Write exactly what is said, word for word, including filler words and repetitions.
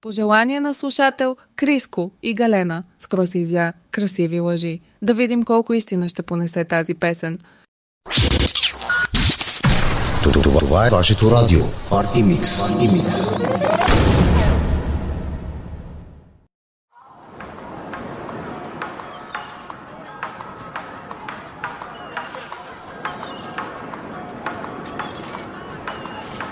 Пожелание на слушател Криско и Галена. Скоро си изя красиви лъжи. Да видим колко истина ще понесе тази песен. Това е вашето радио. Парти Микс.